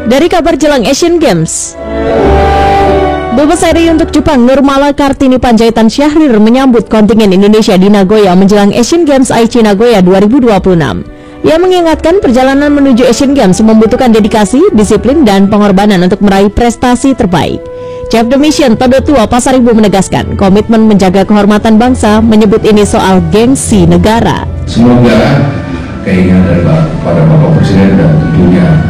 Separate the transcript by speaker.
Speaker 1: Dari kabar jelang Asian Games, Bebas RI untuk Jepang Nurmala Kartini Panjaitan Syahrir menyambut kontingen Indonesia di Nagoya menjelang Asian Games Aichi Nagoya 2026. Ia mengingatkan perjalanan menuju Asian Games membutuhkan dedikasi, disiplin, dan pengorbanan untuk meraih prestasi terbaik. Chief the Mission Todo Tua Pasaribu menegaskan komitmen menjaga kehormatan bangsa, menyebut ini soal gengsi negara.
Speaker 2: Semoga keinginan dari para Bapak Presiden dan tentunya